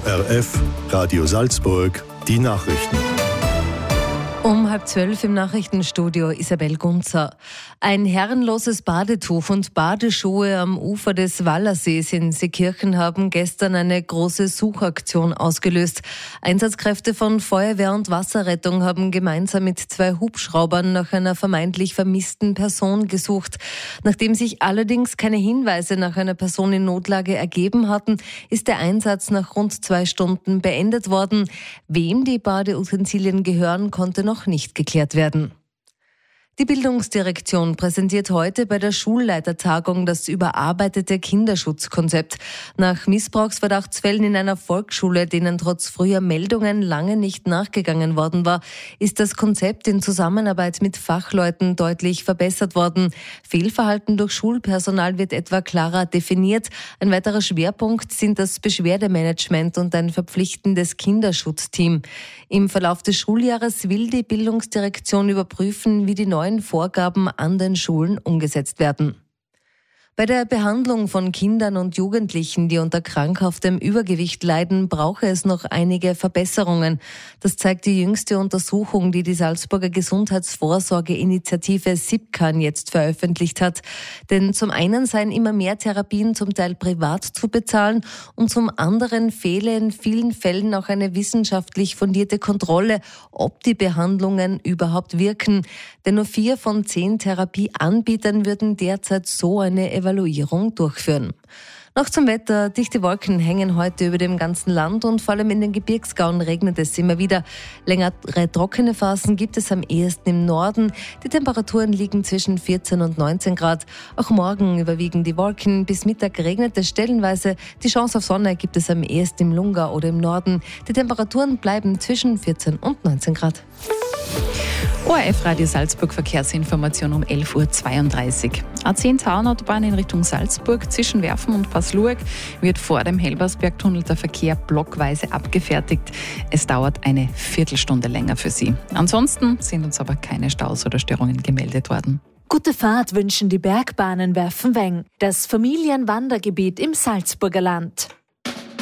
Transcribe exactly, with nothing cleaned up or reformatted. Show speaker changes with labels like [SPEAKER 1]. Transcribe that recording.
[SPEAKER 1] O R F, Radio Salzburg, die Nachrichten.
[SPEAKER 2] Um halb zwölf im Nachrichtenstudio Isabel Gunzer. Ein herrenloses Badetuch und Badeschuhe am Ufer des Wallersees in Seekirchen haben gestern eine große Suchaktion ausgelöst. Einsatzkräfte von Feuerwehr und Wasserrettung haben gemeinsam mit zwei Hubschraubern nach einer vermeintlich vermissten Person gesucht. Nachdem sich allerdings keine Hinweise nach einer Person in Notlage ergeben hatten, ist der Einsatz nach rund zwei Stunden beendet worden. Wem die Badeutensilien gehören, konnte noch nicht geklärt werden. Die Bildungsdirektion präsentiert heute bei der Schulleitertagung das überarbeitete Kinderschutzkonzept. Nach Missbrauchsverdachtsfällen in einer Volksschule, denen trotz früher Meldungen lange nicht nachgegangen worden war, ist das Konzept in Zusammenarbeit mit Fachleuten deutlich verbessert worden. Fehlverhalten durch Schulpersonal wird etwa klarer definiert. Ein weiterer Schwerpunkt sind das Beschwerdemanagement und ein verpflichtendes Kinderschutzteam. Im Verlauf des Schuljahres will die Bildungsdirektion überprüfen, wie die neuen Vorgaben an den Schulen umgesetzt werden. Bei der Behandlung von Kindern und Jugendlichen, die unter krankhaftem Übergewicht leiden, brauche es noch einige Verbesserungen. Das zeigt die jüngste Untersuchung, die die Salzburger Gesundheitsvorsorgeinitiative SIPCAN jetzt veröffentlicht hat. Denn zum einen seien immer mehr Therapien zum Teil privat zu bezahlen und zum anderen fehle in vielen Fällen auch eine wissenschaftlich fundierte Kontrolle, ob die Behandlungen überhaupt wirken. Denn nur vier von zehn Therapieanbietern würden derzeit so eine Evaluierung Evaluierung durchführen. Noch zum Wetter. Dichte Wolken hängen heute über dem ganzen Land und vor allem in den Gebirgsgauen regnet es immer wieder. Längere trockene Phasen gibt es am ehesten im Norden. Die Temperaturen liegen zwischen vierzehn und neunzehn Grad. Auch morgen überwiegen die Wolken. Bis Mittag regnet es stellenweise. Die Chance auf Sonne gibt es am ehesten im Lungau oder im Norden. Die Temperaturen bleiben zwischen vierzehn und neunzehn Grad.
[SPEAKER 3] O R F Radio Salzburg Verkehrsinformation um elf Uhr zweiunddreißig. A zehn Tauernautobahn in Richtung Salzburg zwischen Werfen und Pasluag wird vor dem Helbersbergtunnel der Verkehr blockweise abgefertigt. Es dauert eine Viertelstunde länger für Sie. Ansonsten sind uns aber keine Staus oder Störungen gemeldet worden.
[SPEAKER 4] Gute Fahrt wünschen die Bergbahnen Werfenweng, das Familienwandergebiet im Salzburger Land.